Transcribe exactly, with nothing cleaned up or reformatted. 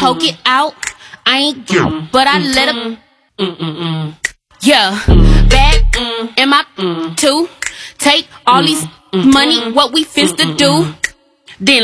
poke it out. I ain't cute, but I let him. Yeah, back in my two. Take all these money, what we finna do. Then